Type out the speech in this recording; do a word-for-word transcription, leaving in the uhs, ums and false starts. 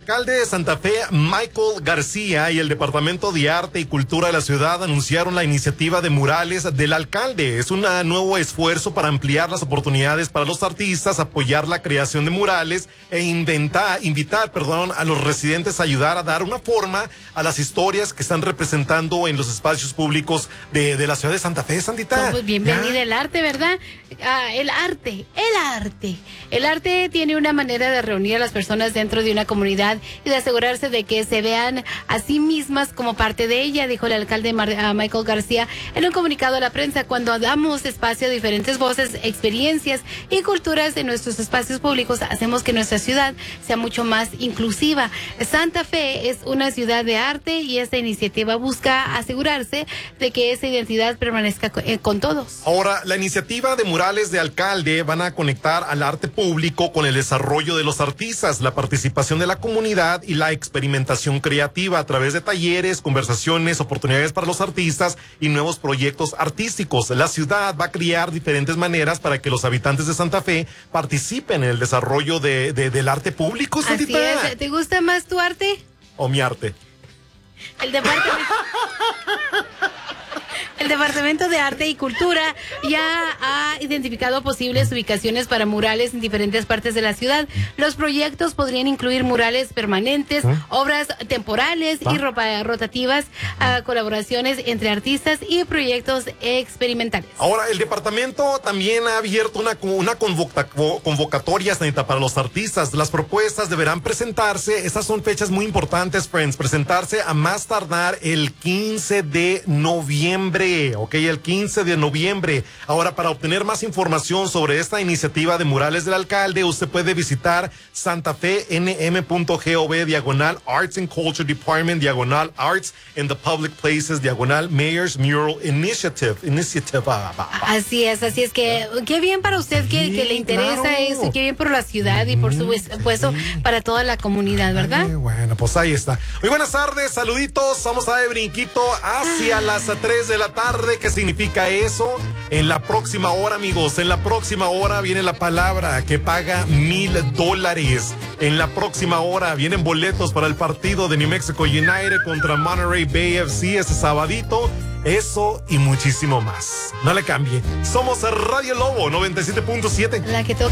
alcalde de Santa Fe, Michael García, y el Departamento de Arte y Cultura de la ciudad anunciaron la iniciativa de murales del alcalde. Es un nuevo esfuerzo para ampliar las oportunidades para los artistas, apoyar la creación de murales e inventar, invitar, perdón, a los residentes a ayudar a dar una forma a las historias que están representando en los espacios públicos de, de la ciudad de Santa Fe, Sandita. No, pues bienvenida el arte, ¿verdad? Ah, el arte, el arte. El arte tiene una manera de reunir a las personas dentro de una comunidad y de asegurarse de que se vean a sí mismas como parte de ella, dijo el alcalde Mar uh, Michael García en un comunicado a la prensa. Cuando damos espacio a diferentes voces, experiencias y culturas en nuestros espacios públicos, hacemos que nuestra ciudad sea mucho más inclusiva. Santa Fe es una ciudad de arte y esta iniciativa busca asegurarse de que esa identidad permanezca con, eh, con todos. Ahora, la iniciativa de murales de alcalde van a conectar al arte público con el desarrollo de los artistas, la participación de la comunidad y la experimentación creativa a través de talleres, conversaciones, oportunidades para los artistas y nuevos proyectos artísticos. La ciudad va a crear diferentes maneras para que los habitantes de Santa Fe participen en el desarrollo de, de, del arte público. Así Sandita. es. ¿Te gusta más tu arte? O mi arte. El departamento... El Departamento de Arte y Cultura ya ha identificado posibles ubicaciones para murales en diferentes partes de la ciudad. Los proyectos podrían incluir murales permanentes, ¿Eh? obras temporales ¿Ah? y ropa, rotativas, uh, colaboraciones entre artistas y proyectos experimentales. Ahora, el departamento también ha abierto una, una convoca, convocatoria, Sanita, para los artistas. Las propuestas deberán presentarse, estas son fechas muy importantes, friends, presentarse a más tardar el quince de noviembre. Ok, el quince de noviembre. Ahora, para obtener más información sobre esta iniciativa de murales del alcalde, usted puede visitar santafenm.gov diagonal Arts and Culture Department diagonal Arts in the Public Places diagonal Mayor's Mural Initiative. Initiative. Ah, bah, bah. Así es, así es que qué bien para usted que, que le interesa claro. eso, y qué bien por la ciudad y por supuesto para toda la comunidad, ¿verdad? Ay, bueno, pues ahí está. Muy buenas tardes, saluditos. Vamos a dar brinquito hacia ah. las tres de la tarde. ¿Qué significa eso? En la próxima hora, amigos, en la próxima hora viene la palabra que paga mil dólares. En la próxima hora vienen boletos para el partido de New Mexico United contra Monterey Bay F C este sabadito. Eso y muchísimo más. No le cambie. Somos Radio Lobo noventa y siete punto siete. La que